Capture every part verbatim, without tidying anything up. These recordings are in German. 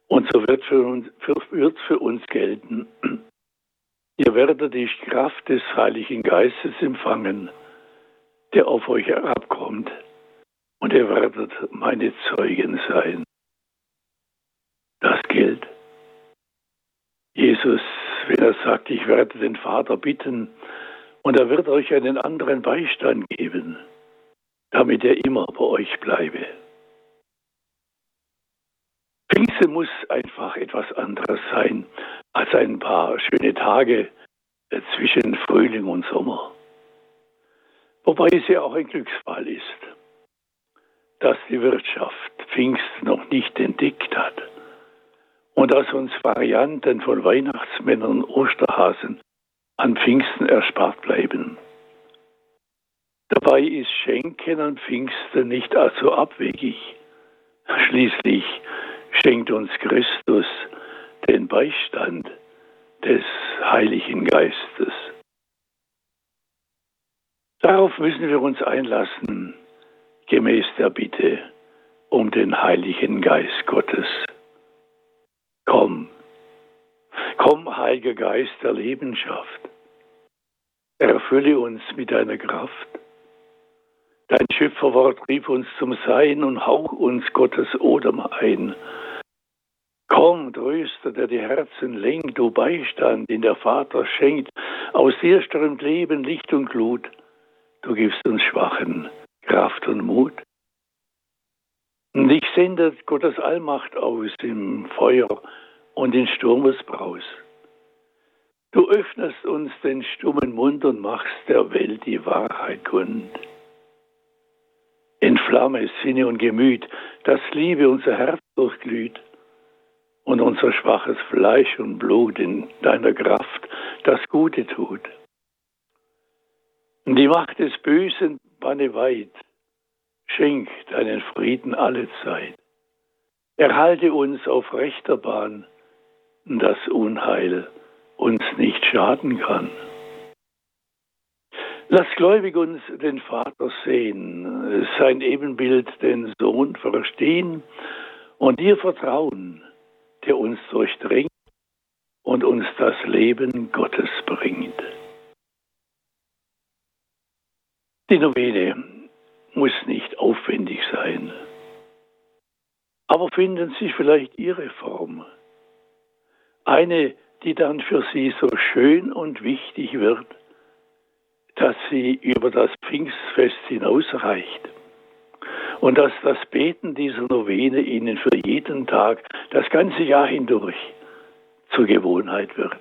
Und so wird für uns, für, wird für uns gelten, ihr werdet die Kraft des Heiligen Geistes empfangen, der auf euch herabkommt, und ihr werdet meine Zeugen sein. Das gilt. Jesus, wenn er sagt, ich werde den Vater bitten, und er wird euch einen anderen Beistand geben, damit er immer bei euch bleibe. Pfingsten muss einfach etwas anderes sein als ein paar schöne Tage zwischen Frühling und Sommer. Wobei es ja auch ein Glücksfall ist, dass die Wirtschaft Pfingsten noch nicht entdeckt hat und dass uns Varianten von Weihnachtsmännern und Osterhasen an Pfingsten erspart bleiben. Dabei ist Schenken an Pfingsten nicht allzu abwegig. Schließlich schenkt uns Christus den Beistand des Heiligen Geistes. Darauf müssen wir uns einlassen, gemäß der Bitte um den Heiligen Geist Gottes. Komm, komm, Heiliger Geist der Lebenschaft, erfülle uns mit deiner Kraft. Dein Schöpferwort rief uns zum Sein und hauch uns Gottes Odem ein. Komm, Tröster, der die Herzen lenkt, o Beistand, den der Vater schenkt. Aus dir strömt Leben, Licht und Glut. Du gibst uns Schwachen Kraft und Mut. Und dich sendet Gottes Allmacht aus im Feuer und in Sturmesbraus. Du öffnest uns den stummen Mund und machst der Welt die Wahrheit kund. Entflamme Sinne und Gemüt, dass Liebe unser Herz durchglüht und unser schwaches Fleisch und Blut in deiner Kraft das Gute tut. Die Macht des Bösen banne weit, schenk deinen Frieden alle Zeit. Erhalte uns auf rechter Bahn, dass Unheil uns nicht schaden kann. Lass gläubig uns den Vater sehen, sein Ebenbild den Sohn verstehen und dir vertrauen, der uns durchdringt und uns das Leben Gottes bringt. Die Novene muss nicht aufwendig sein, aber finden Sie vielleicht Ihre Form. Eine, die dann für Sie so schön und wichtig wird, dass sie über das Pfingstfest hinausreicht und dass das Beten dieser Novene Ihnen für jeden Tag, das ganze Jahr hindurch, zur Gewohnheit wird.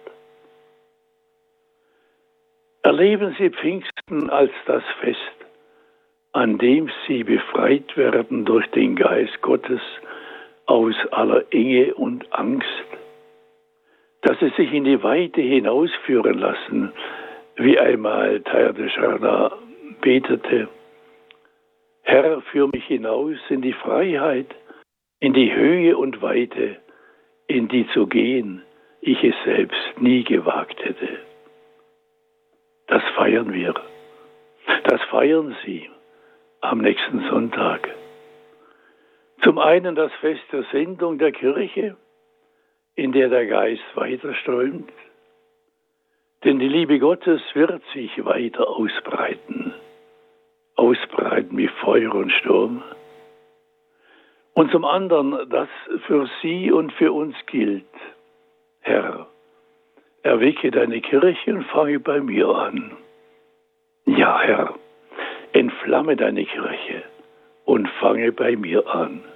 Erleben Sie Pfingsten als das Fest, an dem Sie befreit werden durch den Geist Gottes aus aller Enge und Angst, dass Sie sich in die Weite hinausführen lassen, wie einmal Teilhard de Chardin betete: Herr, führ mich hinaus in die Freiheit, in die Höhe und Weite, in die zu gehen ich es selbst nie gewagt hätte. Das feiern wir. Das feiern Sie am nächsten Sonntag. Zum einen das Fest der Sendung der Kirche, in der der Geist weiterströmt. Denn die Liebe Gottes wird sich weiter ausbreiten. Ausbreiten wie Feuer und Sturm. Und zum anderen, das für Sie und für uns gilt: Herr, erwecke deine Kirche und fange bei mir an. Ja, Herr, entflamme deine Kirche und fange bei mir an.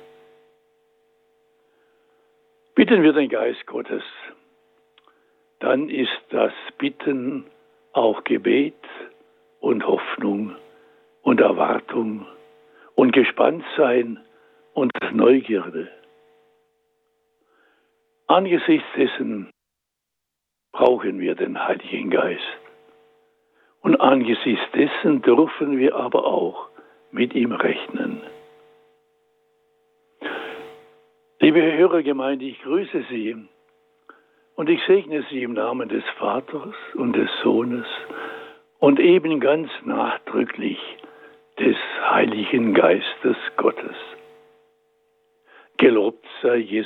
Bitten wir den Geist Gottes, dann ist das Bitten auch Gebet und Hoffnung und Erwartung und Gespanntsein und Neugierde. Angesichts dessen brauchen wir den Heiligen Geist. Und angesichts dessen dürfen wir aber auch mit ihm rechnen. Liebe Hörergemeinde, ich grüße Sie und ich segne Sie im Namen des Vaters und des Sohnes und eben ganz nachdrücklich des Heiligen Geistes Gottes. Gelobt sei Jesus.